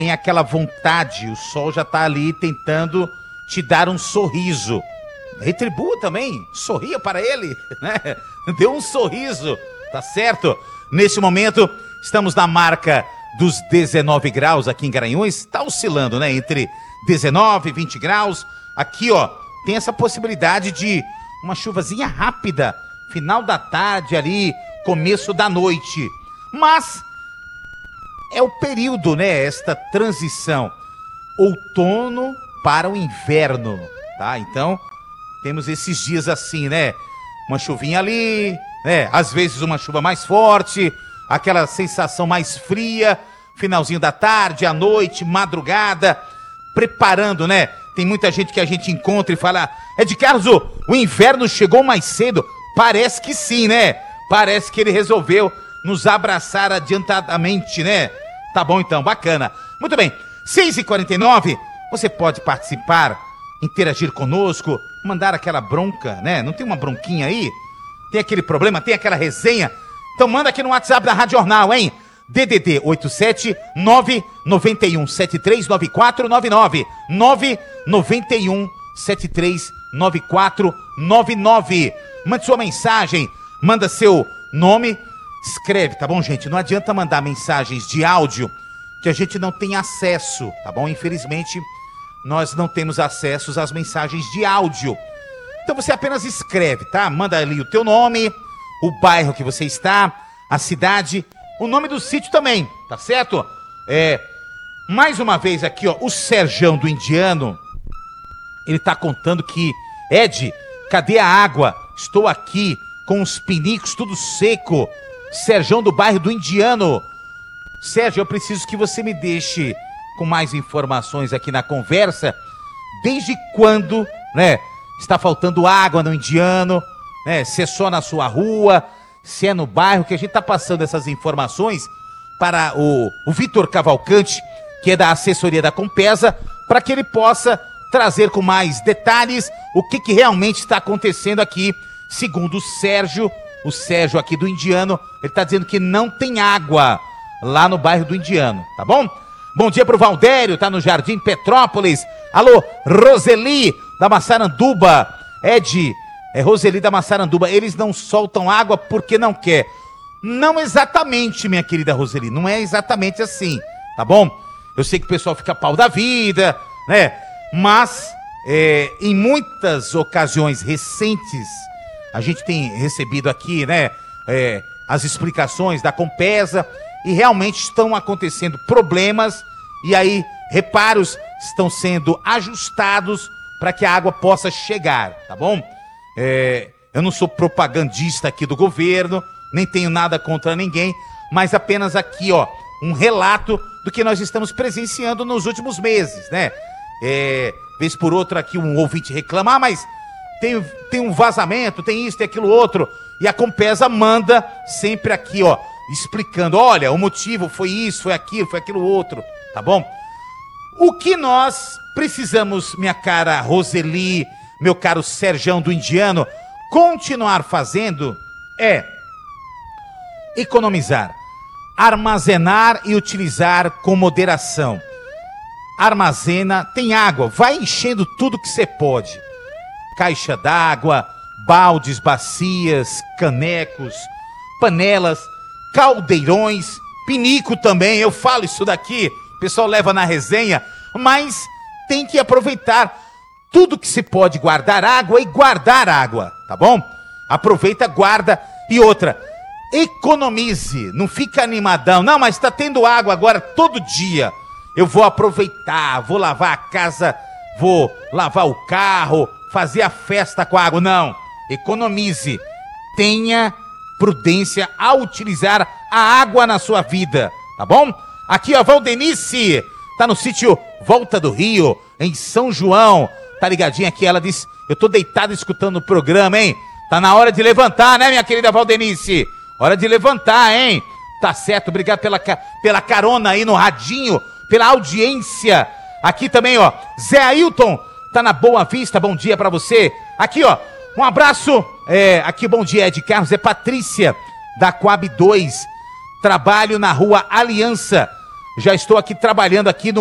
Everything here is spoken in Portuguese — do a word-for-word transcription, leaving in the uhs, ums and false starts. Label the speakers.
Speaker 1: tem aquela vontade, o sol já tá ali tentando te dar um sorriso. Retribua também, sorria para ele, né? Dê um sorriso, tá certo? Nesse momento, estamos na marca dos dezenove graus aqui em Garanhuns, tá oscilando, né? Entre dezenove e vinte graus. Aqui, ó, tem essa possibilidade de uma chuvazinha rápida, final da tarde ali, começo da noite. Mas é o período, né? Esta transição, outono para o inverno, tá? Então, temos esses dias assim, né? Uma chuvinha ali, né? Às vezes uma chuva mais forte, aquela sensação mais fria, finalzinho da tarde, à noite, madrugada, preparando, né? Tem muita gente que a gente encontra e fala: Ed Carlos, o, o inverno chegou mais cedo. Parece que sim, né? Parece que ele resolveu nos abraçar adiantadamente, né? Tá bom então, bacana. Muito bem, seis e quarenta e nove, você pode participar, interagir conosco, mandar aquela bronca, né? Não tem uma bronquinha aí? Tem aquele problema, tem aquela resenha? Então manda aqui no WhatsApp da Rádio Jornal, hein? D D D oito sete nove nove um sete três nove quatro nove nove nove nove um sete três nove quatro nove nove. Mande sua mensagem, manda seu nome, escreve, tá bom, gente? Não adianta mandar mensagens de áudio que a gente não tem acesso, tá bom? Infelizmente, nós não temos acesso às mensagens de áudio. Então você apenas escreve, tá? Manda ali o teu nome, o bairro que você está, a cidade, o nome do sítio também, tá certo? É, mais uma vez aqui, ó, o Serjão do Indiano, ele tá contando que: Ed, cadê a água? Estou aqui com os pinicos tudo seco. Serjão do bairro do Indiano. Sérgio, eu preciso que você me deixe com mais informações aqui na conversa. Desde quando, né, está faltando água no Indiano, né? Se é só na sua rua, se é no bairro, que a gente está passando essas informações para o, o Vitor Cavalcante, que é da assessoria da Compesa, para que ele possa trazer com mais detalhes o que, que realmente está acontecendo aqui. Segundo o Sérgio, o Sérgio aqui do Indiano, ele está dizendo que não tem água lá no bairro do Indiano, tá bom? Bom dia pro Valdério, tá no Jardim Petrópolis. Alô, Roseli da Massaranduba. Ed, é Roseli da Massaranduba. Eles não soltam água porque não quer. Não exatamente, minha querida Roseli, não é exatamente assim, tá bom? Eu sei que o pessoal fica pau da vida, né? Mas, é, em muitas ocasiões recentes, a gente tem recebido aqui, né, é, as explicações da Compesa, e realmente estão acontecendo problemas, e aí reparos estão sendo ajustados para que a água possa chegar, tá bom? É, eu não sou propagandista aqui do governo, nem tenho nada contra ninguém, mas apenas aqui, ó, um relato do que nós estamos presenciando nos últimos meses, né? É, vez por outra aqui um ouvinte reclama: ah, mas tem, tem um vazamento, tem isso, tem aquilo outro, e a Compesa manda sempre aqui, ó, explicando: olha, o motivo foi isso, foi aquilo, foi aquilo outro, tá bom? O que nós precisamos, minha cara Roseli, meu caro Serjão do Indiano, continuar fazendo é economizar, armazenar e utilizar com moderação. Armazena, tem água, vai enchendo tudo que você pode. Caixa d'água, baldes, bacias, canecos, panelas, caldeirões, pinico também. Eu falo isso daqui, o pessoal leva na resenha, mas tem que aproveitar tudo que se pode guardar água e guardar água, tá bom? Aproveita, guarda. E outra, economize, não fica animadão. Não, mas tá tendo água agora todo dia. Eu vou aproveitar, vou lavar a casa, vou lavar o carro, fazer a festa com a água. Não, economize, tenha prudência ao utilizar a água na sua vida, tá bom? Aqui, ó, Valdenice, tá no sítio Volta do Rio, em São João, tá ligadinha aqui, ela diz: eu tô deitada escutando o programa, hein? Tá na hora de levantar, né, minha querida Valdenice? Hora de levantar, hein? Tá certo, obrigado pela, pela carona aí no radinho, pela audiência. Aqui também, ó, Zé Ailton, tá na Boa Vista, bom dia pra você. Aqui, ó, um abraço, é, aqui, bom dia, Ed Carlos, é Patrícia, da Coab dois, trabalho na rua Aliança, Já estou aqui trabalhando aqui no